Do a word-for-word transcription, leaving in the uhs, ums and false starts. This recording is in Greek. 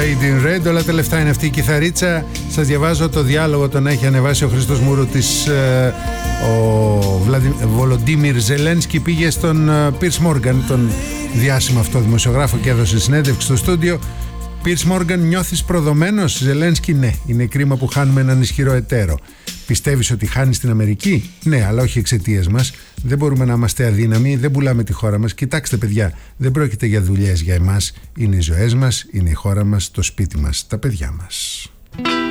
Lady in Red. Όλα τα λεφτά είναι αυτή η κιθαρίτσα. Σας διαβάζω το διάλογο, τον έχει ανεβάσει ο Χρήστος Μουρούτης. ε, Ο Βολοντίμιρ Ζελένσκι πήγε στον Πίρς Μόργαν, τον διάσημο αυτό δημοσιογράφο, και έδωσε συνέντευξη στο στούντιο. Πίρς Μόργαν, νιώθεις προδομένος? Ζελένσκι, ναι, είναι κρίμα που χάνουμε έναν ισχυρό εταίρο. Πιστεύεις ότι χάνεις την Αμερική? Ναι, αλλά όχι εξαιτίας μας. Δεν μπορούμε να είμαστε αδύναμοι, δεν πουλάμε τη χώρα μας. Κοιτάξτε, παιδιά, δεν πρόκειται για δουλειές για εμάς. Είναι οι ζωές μας, είναι η χώρα μας, το σπίτι μας, τα παιδιά μας.